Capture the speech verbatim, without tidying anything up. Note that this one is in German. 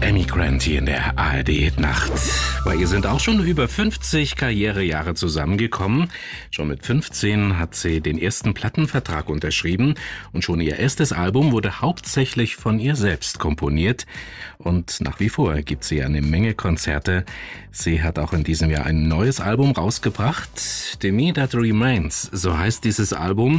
Amy Grant hier in der A R D-Nacht. Bei ihr sind auch schon über fünfzig Karrierejahre zusammengekommen. Schon mit fünfzehn hat sie den ersten Plattenvertrag unterschrieben und schon ihr erstes Album wurde hauptsächlich von ihr selbst komponiert. Und nach wie vor gibt sie eine Menge Konzerte. Sie hat auch in diesem Jahr ein neues Album rausgebracht. The Me That Remains, so heißt dieses Album.